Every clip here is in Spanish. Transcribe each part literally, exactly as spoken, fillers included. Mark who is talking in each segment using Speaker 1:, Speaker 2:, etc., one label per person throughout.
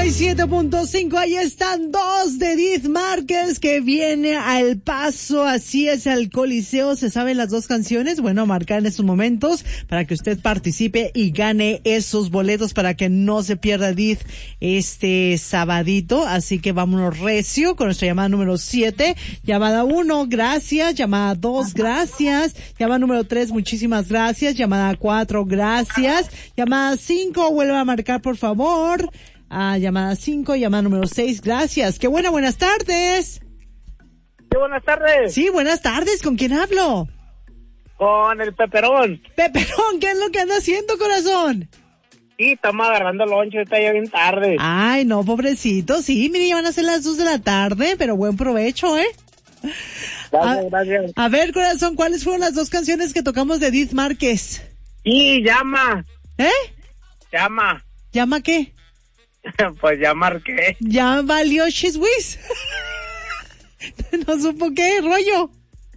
Speaker 1: noventa y siete punto cinco, ahí están dos de Edith Márquez que viene al Paso, así es, al Coliseo. ¿Se saben las dos canciones? Bueno, marcar en estos momentos para que usted participe y gane esos boletos para que no se pierda Edith este sabadito. Así que vámonos recio con nuestra llamada número siete. Llamada uno, gracias. Llamada dos, gracias. Llamada número tres, muchísimas gracias. Llamada cuatro, gracias. Llamada cinco, vuelva a marcar por favor. Ah, llamada cinco, llamada número seis, gracias. Qué buena, buenas tardes.
Speaker 2: Sí, buenas tardes.
Speaker 1: Sí, buenas tardes. ¿Con quién hablo?
Speaker 2: Con el Peperón.
Speaker 1: Peperón, ¿qué es lo que anda haciendo, corazón?
Speaker 2: Sí, estamos agarrando lonche, está ya bien tarde.
Speaker 1: Ay, no, pobrecito. Sí, mire, ya van a ser las dos de la tarde, pero buen provecho, ¿eh?
Speaker 2: Gracias,
Speaker 1: a,
Speaker 2: gracias.
Speaker 1: A ver, corazón, ¿cuáles fueron las dos canciones que tocamos de Edith Márquez?
Speaker 2: Sí, llama.
Speaker 1: ¿Eh?
Speaker 2: Llama.
Speaker 1: ¿Llama qué?
Speaker 2: Pues ya marqué.
Speaker 1: Ya valió Chiswiz. No supo qué rollo.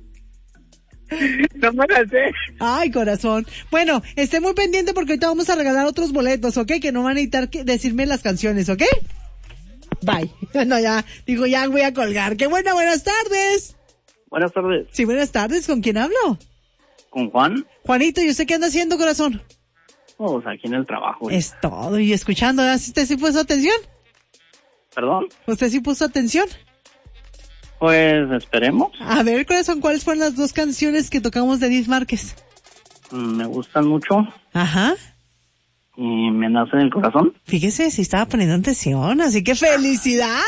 Speaker 2: No me la sé.
Speaker 1: Ay, corazón. Bueno, esté muy pendiente porque ahorita vamos a regalar otros boletos, ¿ok? Que no van a necesitar que decirme las canciones, ¿ok? Bye. No, ya, digo, ya voy a colgar. ¡Qué buena, buenas tardes!
Speaker 2: Buenas tardes.
Speaker 1: Sí, buenas tardes. ¿Con quién hablo?
Speaker 2: ¿Con Juan?
Speaker 1: Juanito, ¿y usted qué anda haciendo, corazón?
Speaker 2: Oh, pues aquí en el trabajo.
Speaker 1: Es todo. Y escuchando, ¿usted sí puso atención?
Speaker 2: ¿Perdón?
Speaker 1: ¿Usted sí puso atención?
Speaker 2: Pues esperemos.
Speaker 1: A ver, corazón, ¿cuáles fueron las dos canciones que tocamos de Edith Márquez?
Speaker 2: Mm, me gustan mucho.
Speaker 1: Ajá.
Speaker 2: Y me nace en el corazón.
Speaker 1: Fíjese, sí estaba poniendo atención, así que ¡felicidades!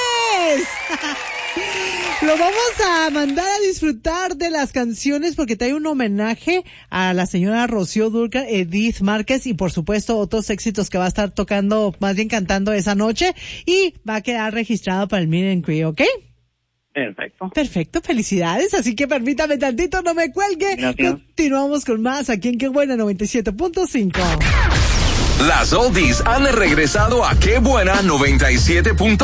Speaker 1: Lo vamos a mandar a disfrutar de las canciones porque trae un homenaje a la señora Rocío Dúrcal, Edith Márquez y por supuesto otros éxitos que va a estar tocando, más bien cantando esa noche y va a quedar registrado para el Meet and Greet, ¿ok?
Speaker 2: Perfecto.
Speaker 1: Perfecto, felicidades, así que permítame tantito, no me cuelgue.
Speaker 2: Gracias.
Speaker 1: Continuamos con más aquí en Qué Buena noventa y siete punto cinco.
Speaker 3: Las oldies han regresado a Qué Buena noventa y siete punto cinco.